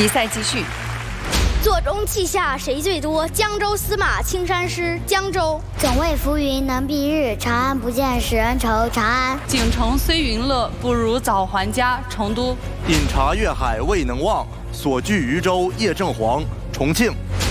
比赛继续。 座中泣下谁最多？江州司马青衫湿。江州。 总为浮云能蔽日，长安不见使人愁。长安。 锦城虽云乐，不如早还家。成都。 饮茶粤海未能忘，所据渔舟夜正黄。重庆。